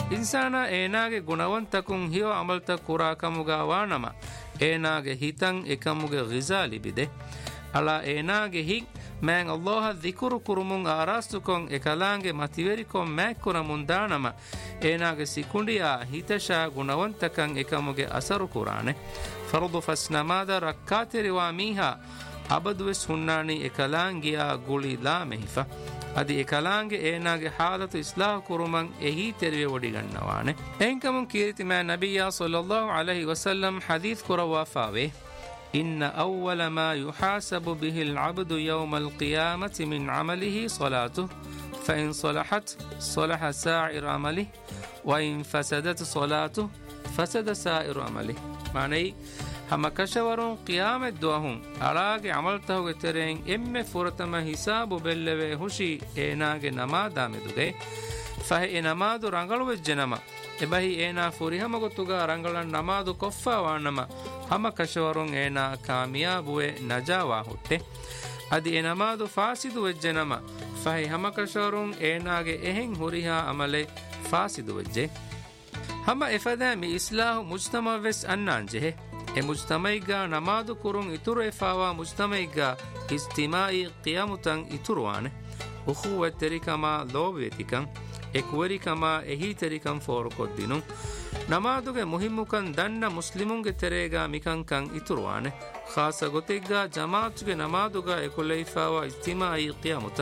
ಇನ್ಸಾನ ಏನಾಗೆ ಗುಣವಂತಕುಂ ಹಿಯೋ ಅಮಲ್ತ ಕುರಾಕಮುಗ ವಾನಮ ಏನಾಗೆ ಹಿತಂ ಎಕಮುಗೆ ಗಿಜಾ ಲಿಬಿದೆ ಅಲ ಏನಾಗೆ ಹಿ ಮ್ಯಾಂ ಅಲ್ಲಾಹ ದಿಕುರು ಕುರುಮುಂ ಆರಾಸ್ತುಕೊಂ ಎಕಲಾಂಗೆ ಮತಿವೆರಿಕೊಂ ಮ್ಯಾಕ್ಕುನ ಮುಂದಾನಮ ಏನಾಗೆ ಸಿಕುಂಡಿಯಾ ಹಿತಶಾ ಗುಣವಂತಕಂ ಎಕಮುಗೆ ಅಸರು ಕುರಾನೆ ಫರ್ದು ಫಸ್ ನಮಾದ ರಕ್ಕಾತಿರಿವಾ ಮೀಹಾ ಅಬದುವೆಸ್ ಹುಣ್ಣಾಣಿ ಎಕಲಾಂಗಿಯಾ ಗುಳಿ ಲಾ ಮೆಹಿಫ ಅದಿ ಎಕಲಾಂಗೆ ಏನಾಗೆ ಹಾಲತು ಇಸ್ಲಾಹ ಕುರುಮಂ ಎಹಿ ತೆರಿವೆ ಒಡಿಗಣ್ಣವಾನೆ ಎಂಕಮುಂ ಕೀರಿತಿ ಮ್ಯಾ ನಬಿಯಾ ಸಲ್ಲಲ್ಲಾಹು ಅಲೈಹಿ ವಸಲ್ಲಂ ಹದೀತ್ ಕುರವಾಫಾವೆ إن أول ما يحاسب به العبد يوم القيامة من عمله صلاته فإن صلحت صلح سائر عمله وإن فسدت صلاته فسد سائر عمله معنى هم كشورون قيامة دوهم أراغ عملته ترين إم فرتما حساب بلوه هشي إناغ نماد آمدوغي فهي نماد رنگلو الجنما එබැහි ඒනා ෆුරිහම ගොතුගා රංගලන් නමාදු කොෆ්ෆා වානම හම කෂවරුන් ඒනා කාමියාබුවේ නජාවා හුට්ටේ අදි ඒ නමාදු ෆාසිදු වෙජ්ජනම ෆහි හම කෂවරුන් ඒනාගේ එහෙන් හුරිහා අමලේ ෆාසිදු වෙජ්ජේ හම එෆදා මි ඉස්ලාහු මුජ්තමා වෙස් අන්නාන්ජෙහෙ ඒ මුජ්තමයිගා නමාදු කුරුන් ඉතුරු එෆාවා මුජ්තමයිගා ඉස්තිමායි කියාමුතන් ඉතුරුවානේ උඛුවත් තරිකමා ලෝබෙතිකම් ಎಕ್ವರಿಕಮಾ ಎಹೀತರಿಕಂ ಫೋರಕೊದ್ದಿನು ನಮಾದುಗೆ ಮುಹಿಮ್ಮುಕಂ ದನ್ನ ಮುಸ್ಲಿಮುಂಗೆ ತೆರೆಗಾ ಮಿಕಂಕಂ ಇತುರುವಾನೆ ಖಾಸ ಗೊತೆಗ್ಗಾ ಜಮಾತ್ಗೆ ನಮಾದುಗ ಎಕೊಲೈಫಾವ ಇಸ್ತಿಮಾಯಿ ಕಿಯಾಮುತ